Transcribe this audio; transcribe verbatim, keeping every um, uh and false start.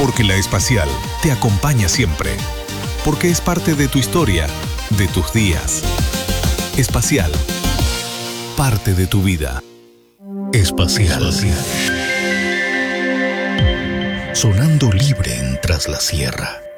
Porque la Espacial te acompaña siempre. Porque es parte de tu historia, de tus días. Espacial. Parte de tu vida. Espacial. Sonando libre en Tras la Sierra.